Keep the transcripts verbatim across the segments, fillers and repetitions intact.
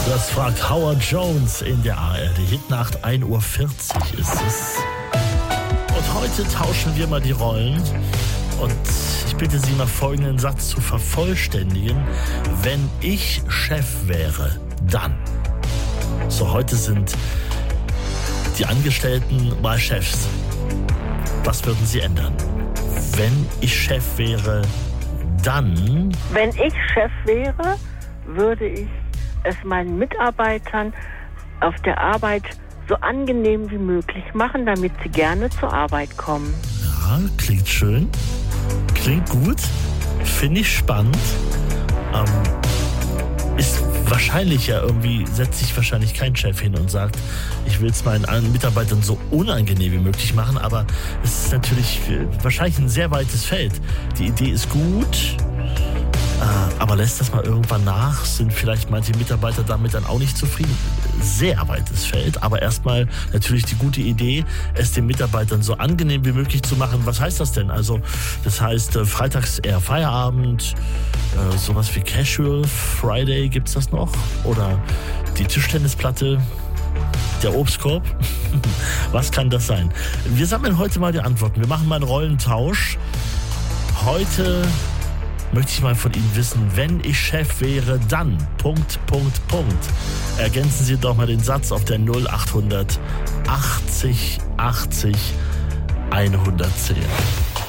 Das fragt Howard Jones in der A R D Hitnacht. ein Uhr vierzig ist es. Und heute tauschen wir mal die Rollen. Und ich bitte Sie mal folgenden Satz zu vervollständigen. Wenn ich Chef wäre, dann. So, heute sind die Angestellten mal Chefs. Was würden Sie ändern? Wenn ich Chef wäre, dann... Wenn ich Chef wäre, würde ich es meinen Mitarbeitern auf der Arbeit so angenehm wie möglich machen, damit sie gerne zur Arbeit kommen. Ja, klingt schön. Klingt gut. Finde ich spannend. Ähm, ist wahrscheinlich ja irgendwie, setzt sich wahrscheinlich kein Chef hin und sagt, ich will es meinen Mitarbeitern so unangenehm wie möglich machen, aber es ist natürlich wahrscheinlich ein sehr weites Feld. Die Idee ist gut, aber lässt das mal irgendwann nach? Sind vielleicht manche Mitarbeiter damit dann auch nicht zufrieden? Sehr weites Feld, aber erstmal natürlich die gute Idee, es den Mitarbeitern so angenehm wie möglich zu machen. Was heißt das denn? Also das heißt, äh, freitags eher Feierabend, äh, sowas wie Casual Friday, gibt's das noch? Oder die Tischtennisplatte, der Obstkorb? Was kann das sein? Wir sammeln heute mal die Antworten. Wir machen mal einen Rollentausch. Heute möchte ich mal von Ihnen wissen, wenn ich Chef wäre, dann, Punkt, Punkt, Punkt. Ergänzen Sie doch mal den Satz auf der null achthundert achtzig achtzig hundertzehn.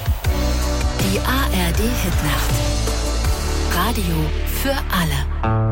Die A R D Hitnacht. Radio für alle.